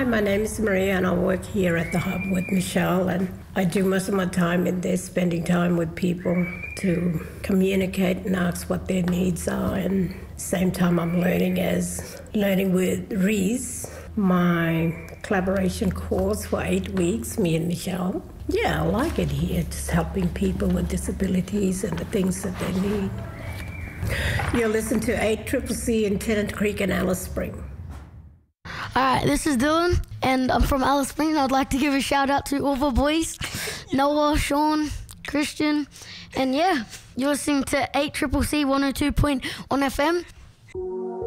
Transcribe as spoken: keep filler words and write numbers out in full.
Hi, my name is Maria and I work here at the Hub with Michelle, and I do most of my time in there spending time with people to communicate and ask what their needs are, and same time I'm learning as learning with Reese, my collaboration course for eight weeks, me and Michelle. Yeah, I like it here, just helping people with disabilities and the things that they need. You'll listen to eight Triple C in Tennant Creek and Alice Spring. All right, this is Dylan, and I'm from Alice Springs. I'd like to give a shout out to all the boys, Noah, Sean, Christian, and yeah, you're listening to eight Triple C one oh two point one F M.